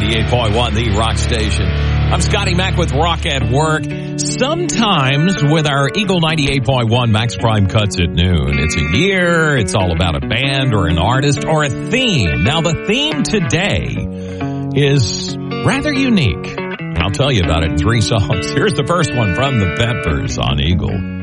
98.1, the rock station. I'm Scotty Mac with Rock at Work. Sometimes with our Eagle 98.1 Max Prime Cuts at Noon, it's a year, it's all about a band or an artist or a theme. Now, the theme today is rather unique. I'll tell you about it in 3 songs. Here's the first one from the Peppers on Eagle.